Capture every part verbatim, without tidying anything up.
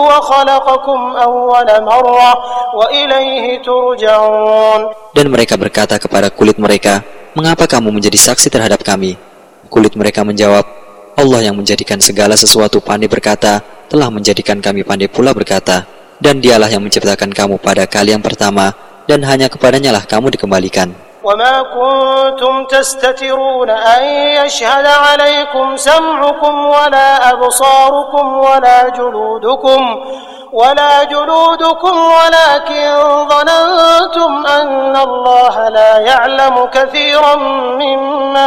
وخلقكم أول مرة وإليه ترجعون. Dan mereka berkata kepada kulit mereka, mengapa kamu menjadi saksi terhadap kami? Kulit mereka menjawab, Allah yang menjadikan segala sesuatu pandai berkata, telah menjadikan kami pandai pula berkata. Dan dialah yang menciptakan kamu pada kali yang pertama, dan hanya kepadanya lah kamu dikembalikan. وما كنتم تستترون أن يشهد عليكم سمعكم ولا أبصاركم ولا جلودكم ولا جلودكم ولكن ظننتم أن الله لا يعلم كثيرا مما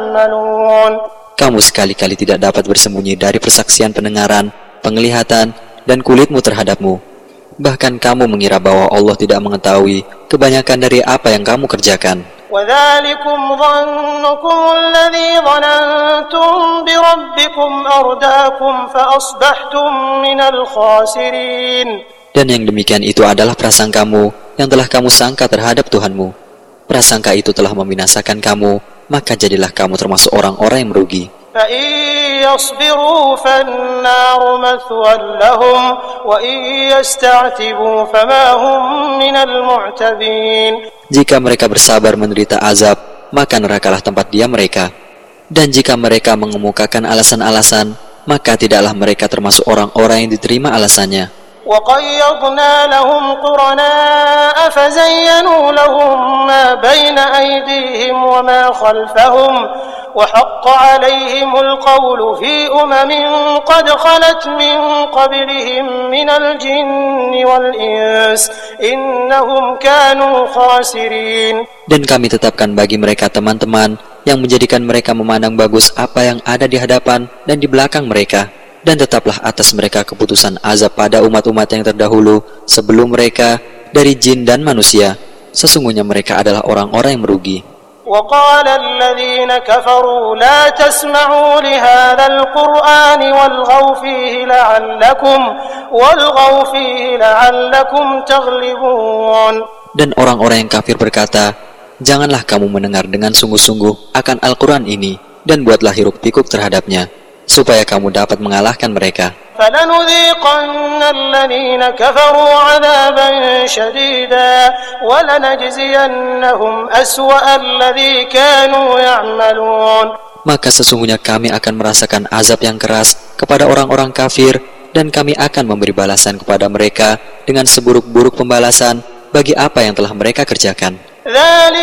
تعملون. Kamu sekali-kali tidak dapat bersembunyi dari persaksian pendengaran, penglihatan, dan kulitmu terhadapmu. Bahkan kamu mengira bahwa Allah tidak mengetahui kebanyakan dari apa yang kamu kerjakan. وَذَلِكُمْ ظَنُّكُمُ الَّذِي ظَنَنْتُمْ بِرَبِّكُمْ أَرْدَاكُمْ فَأَصْبَحْتُمْ مِنَ الْخَاسِرِينَ. Dan yang demikian itu adalah prasangkamu yang telah kamu sangka terhadap Tuhanmu. Prasangka itu telah membinasakan kamu, maka jadilah kamu termasuk orang-orang yang merugi. فَإِنْ يَصْبِرُوا فَالنَّارُ مَثْوًى لَهُمْ وَإِنْ يَسْتَعْتِبُوا فَمَا هُمْ مِنَ الْمُعْتَبِينَ. Jika mereka bersabar menderita azab, maka nerakalah tempat diam mereka. Dan jika mereka mengemukakan alasan-alasan, maka tidaklah mereka termasuk orang-orang yang diterima alasannya. وَقَيَّضْنَا لَهُمْ قُرَنَاءَ فَزَيَّنُوا لَهُم مَّا بَيْنَ أَيْدِيهِمْ وَمَا خَلْفَهُمْ وَحَقَّ عَلَيْهِمُ الْقَوْلُ فِي أُمَمٍ قَدْ خَلَتْ مِن قَبْلِهِم مِّنَ الْجِنِّ وَالْإِنسِ إِنَّهُمْ كَانُوا خَاسِرِينَ. Dan kami tetapkan bagi mereka teman-teman yang menjadikan mereka memandang bagus apa yang ada di hadapan dan di belakang mereka. Dan tetaplah atas mereka keputusan azab pada umat-umat yang terdahulu sebelum mereka dari jin dan manusia. Sesungguhnya mereka adalah orang-orang yang merugi. وَقَالَ الَّذِينَ كَفَرُوا لَا تَسْمَعُوا لِهَذَا الْقُرْآنِ وَالْغَوْا فِيهِ لَعَلَّكُمْ وَالْغَوْا فِيهِ لَعَلَّكُمْ تَغْلِبُونَ. Dan orang-orang yang kafir berkata, janganlah kamu mendengar dengan sungguh-sungguh akan Al-Quran ini dan buatlah hiruk-pikuk terhadapnya, supaya kamu dapat mengalahkan mereka. فَلَنُذِيقَنَّ الَّذِينَ كَفَرُوا عَذَابًا شَدِيدًا وَلَنَجْزِيَنَّهُمْ أَسْوَأَ الَّذِي كَانُوا يَعْمَلُونَ. Maka sesungguhnya kami akan merasakan azab yang keras kepada orang-orang kafir, dan kami akan memberi balasan kepada mereka dengan seburuk-buruk pembalasan bagi apa yang telah mereka kerjakan.